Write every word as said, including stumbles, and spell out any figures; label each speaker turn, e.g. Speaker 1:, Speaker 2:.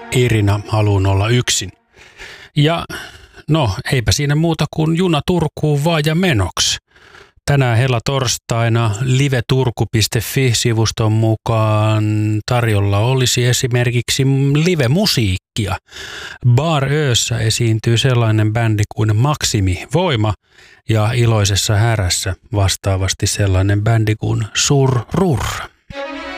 Speaker 1: Irina haluun olla yksin. Ja no, eipä siinä muuta kuin juna Turkuun vaan ja menoksi. Tänään hella-torstaina liveturku piste fi-sivuston mukaan tarjolla olisi esimerkiksi live-musiikkia. Bar Öössä esiintyy sellainen bändi kuin Maksimi Voima ja Iloisessa härässä vastaavasti sellainen bändi kuin Sur Rur.